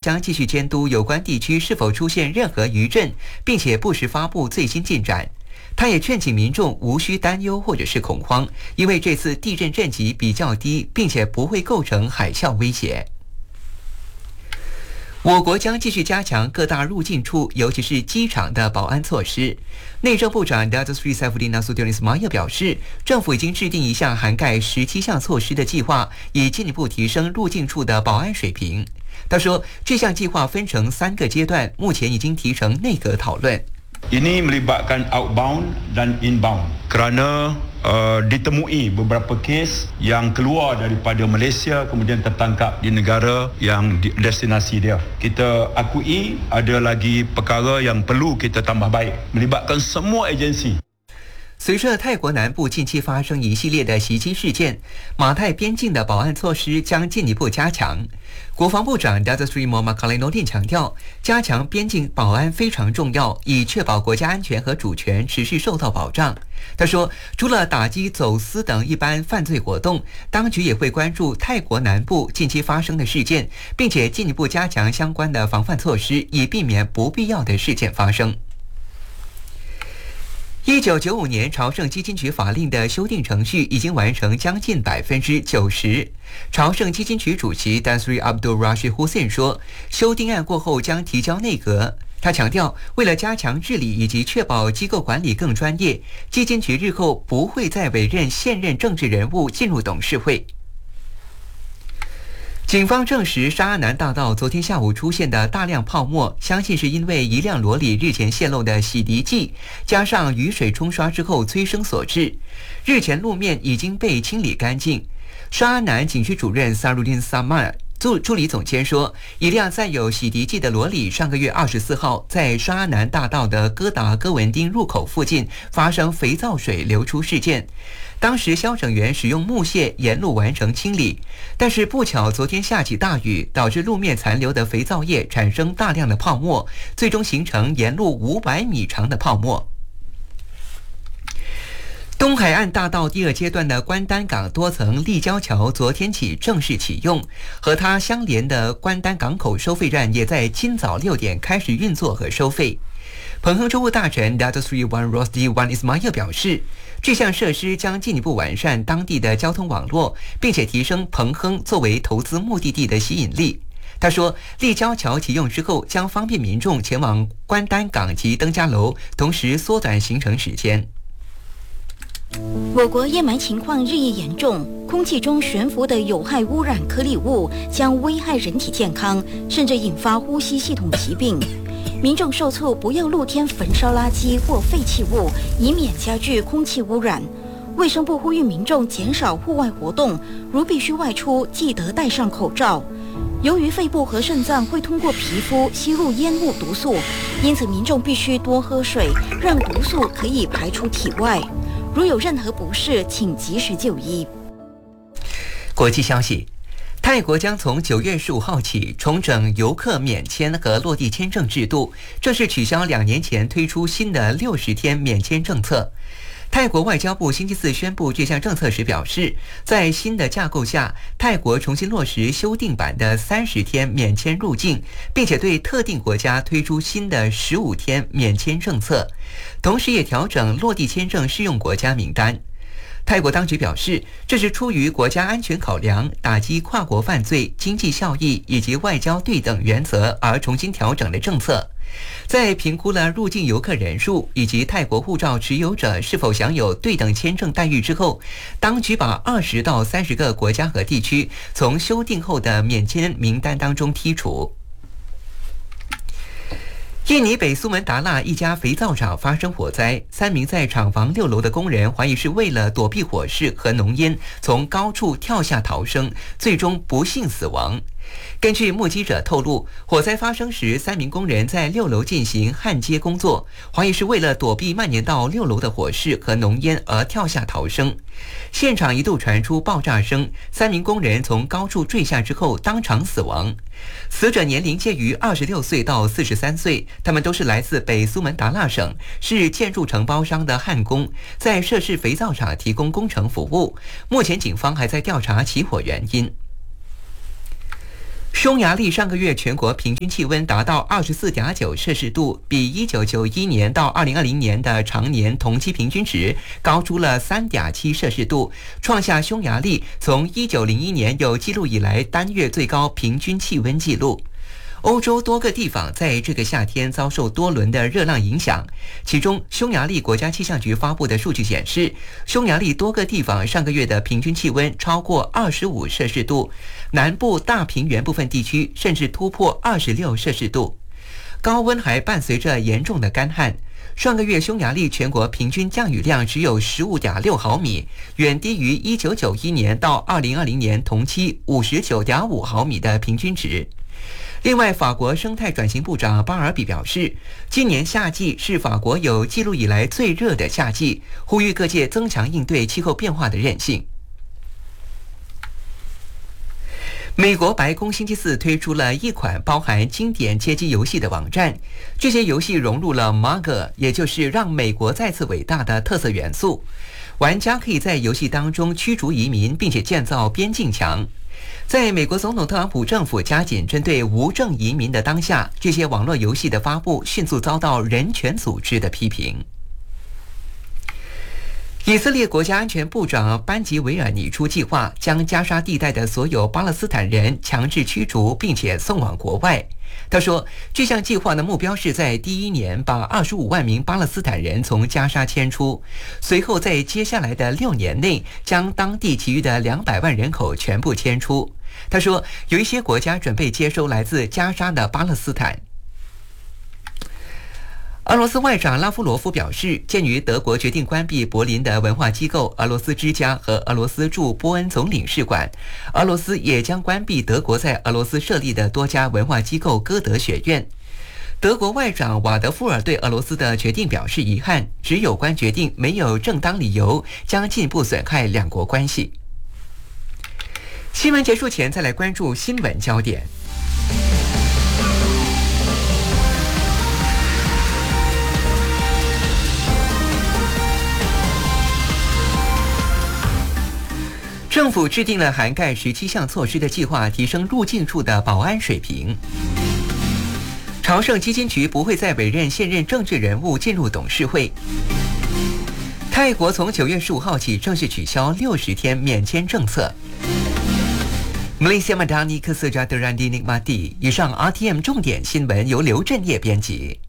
将继续监督有关地区是否出现任何余震，并且不时发布最新进展。他也劝请民众无需担忧或者是恐慌，因为这次地震震级比较低，并且不会构成海啸威胁。我国将继续加强各大入境处，尤其是机场的保安措施。内政部长 Datuk Seri Saifuddin Nasution Ismail 表示，政府已经制定一项涵盖17项措施的计划，以进一步提升入境处的保安水平。他说，这项计划分成3个阶段，目前已经提呈内阁讨论。 Ini melibatkan outbound dan inbound kerana ditemui beberapa kes yang keluar daripada Malaysia kemudian tertangkap di negara yang destinasi dia. Kita akui ada lagi perkara yang perlu kita tambah baik, melibatkan semua agensi. 随着泰国南部近期发生一系列的袭击事件，马泰边境的保安措施将进一步加强。国防部长 Datuk Seri Muhammad Khaliludin 强调，加强边境保安非常重要，以确保国家安全和主权持续受到保障。他说，除了打击走私等一般犯罪活动，当局也会关注泰国南部近期发生的事件，并且进一步加强相关的防范措施，以避免不必要的事件发生。1995年朝圣基金局法令的修订程序已经完成将近90%。朝圣基金局主席 Tan Sri Abdul Rashid Hussein 说，修订案过后将提交内阁。他强调，为了加强治理以及确保机构管理更专业，基金局日后不会再委任现任政治人物进入董事会。警方证实，沙阿南大道昨天下午出现的大量泡沫，相信是因为一辆罗里日前泄漏的洗涤剂，加上雨水冲刷之后催生所致。日前路面已经被清理干净。沙阿南警区主任 Sarudin Samar助理总监说，一辆载有洗涤剂的罗里上个月24号在沙阿南大道的哥达哥文丁入口附近发生肥皂水流出事件。当时消拯员使用木屑沿路完成清理，但是不巧昨天下起大雨，导致路面残留的肥皂液产生大量的泡沫，最终形成沿路500米长的泡沫。东海岸大道第2阶段的关丹港多层立交桥昨天起正式启用，和它相连的关丹港口收费站也在今早6点开始运作和收费。彭亨州务大臣 Datuk Seri Wan Rosdi Wan Ismail 表示，这项设施将进一步完善当地的交通网络，并且提升彭亨作为投资目的地的吸引力。他说，立交桥启用之后，将方便民众前往关丹港及登嘉楼，同时缩短行程时间。 我国烟霾情况日益严重，空气中悬浮的有害污染颗粒物将危害人体健康，甚至引发呼吸系统疾病。民众受促不要露天焚烧垃圾或废弃物，以免加剧空气污染。卫生部呼吁民众减少户外活动，如必须外出，记得戴上口罩。由于肺部和肾脏会通过皮肤吸入烟雾毒素，因此民众必须多喝水，让毒素可以排出体外。如有任何不适，请及时就医。 国际消息，泰国将从9月15号起重整游客免签和落地签证制度，正式取消2年前推出新的60天免签政策。泰国外交部星期四宣布这项政策时表示，在新的架构下，泰国重新落实修订版的30天免签入境，并且对特定国家推出新的15天免签政策，同时也调整落地签证适用国家名单。泰国当局表示，这是出于国家安全考量、打击跨国犯罪、经济效益以及外交对等原则而重新调整的政策。在评估了入境游客人数以及泰国护照持有者是否享有对等签证待遇之后，当局把20到30个国家和地区从修订后的免签名单当中剔除。印尼北苏门答腊一家肥皂厂发生火灾，3名在厂房6楼的工人怀疑是为了躲避火势和浓烟，从高处跳下逃生，最终不幸死亡。根据目击者透露，火灾发生时，3名工人在6楼进行焊接工作，怀疑是为了躲避蔓延到6楼的火势和浓烟而跳下逃生。现场一度传出爆炸声，3名工人从高处坠下之后当场死亡。死者年龄介于26岁到43岁，他们都是来自北苏门答腊省，是建筑承包商的焊工，在涉事肥皂厂提供工程服务。目前警方还在调查起火原因。 匈牙利上个月全国平均气温达到24.9摄氏度，比1991年到2020年的常年同期平均值高出了3.7摄氏度，创下匈牙利从1901年有记录以来单月最高平均气温纪录。欧洲多个地方在这个夏天遭受多轮的热浪影响，其中匈牙利国家气象局发布的数据显示，匈牙利多个地方上个月的平均气温超过25摄氏度，南部大平原部分地区甚至突破26摄氏度。高温还伴随着严重的干旱，上个月匈牙利全国平均降雨量只有 15.6 毫米，远低于1991年到2020年同期 59.5 毫米的平均值。另外，法国生态转型部长巴尔比表示，今年夏季是法国有记录以来最热的夏季，呼吁各界增强应对气候变化的韧性。美国白宫星期四推出了一款包含经典街机游戏的网站，这些游戏融入了 MAGA， 也就是让美国再次伟大的特色元素。玩家可以在游戏当中驱逐移民，并且建造边境墙。在美国总统特朗普政府加紧针对无证移民的当下，这些网络游戏的发布迅速遭到人权组织的批评。以色列国家安全部长班吉维尔拟出计划，将加沙地带的所有巴勒斯坦人强制驱逐，并且送往国外。他说，这项计划的目标是在第一年把25万名巴勒斯坦人从加沙迁出，随后在接下来的6年内将当地其余的200万人口全部迁出。他说，有一些国家准备接收来自加沙的巴勒斯坦。俄罗斯外长拉夫罗夫表示，鉴于德国决定关闭柏林的文化机构俄罗斯之家和俄罗斯驻波恩总领事馆，俄罗斯也将关闭德国在俄罗斯设立的多家文化机构歌德学院。德国外长瓦德夫尔对俄罗斯的决定表示遗憾，指有关决定没有正当理由，将进一步损害两国关系。新闻结束前，再来关注新闻焦点。政府制定了涵盖17项措施的计划，提升入境处的保安水平。朝圣基金局不会再委任现任政治人物进入董事会。泰国从9月15号起正式取消60天免签政策。Malaysia Madani Kesejahtera Nikmati。以上 RTM 重点新闻由刘振业编辑。